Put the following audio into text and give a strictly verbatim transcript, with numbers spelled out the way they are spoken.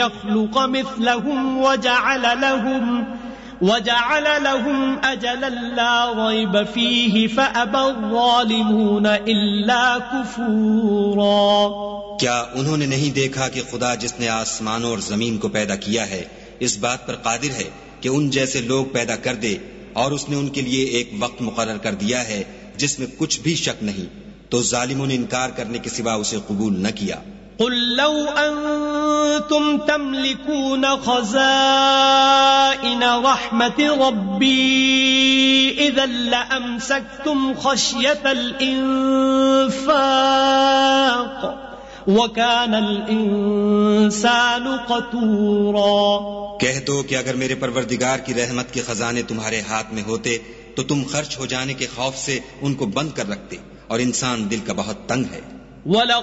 यख्लुक़ मिस्लहुम वजअल लहुम वजअल लहुम Azlan ला रैब फीहि फअबा ज़ालिमून इल्ला कुफूरा। क्या उन्होंने नहीं देखा कि खुदा जिसने आसमानों और जमीन को पैदा किया है इस बात पर कादिर है कि उन जैसे लोग पैदा कर दे, और उसने उनके लिए एक वक्त मुकर्रर कर दिया है जिसमें कुछ भी शक नहीं, तो जालिमों ने इनकार करने के सिवा उसे कबूल न किया। कुल लौ अंतुम तमलिकून खज़ाइन रहमति रब्बी इज़न लअमसकतुम खश्यतल इंफाक़ वकानल इंसानु क़तूरा। कह दो कि अगर मेरे परवरदिगार की रहमत के खजाने तुम्हारे हाथ में होते तो तुम खर्च हो जाने के खौफ से उनको बंद कर रखते, और इंसान दिल का बहुत तंग है।